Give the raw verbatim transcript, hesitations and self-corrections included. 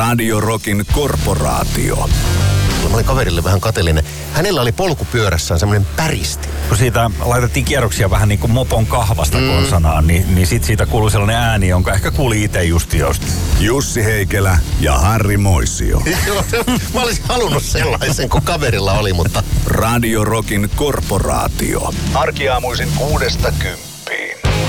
Radio Rockin korporaatio. Mä olin kaverille vähän kateellinen. Hänellä oli polkupyörässään semmoinen päristi. Kun siitä laitettiin kierroksia vähän niin kuin mopon kahvasta mm. konsanaan, niin, niin sit siitä kuului sellainen ääni, jonka ehkä kuuli itse just josta. Jussi Heikelä ja Harri Moisio. Mä olisin halunnut sellaisen, kun kaverilla oli, mutta... Radio Rockin korporaatio. Arkiaamuisin kuudesta kymppiin.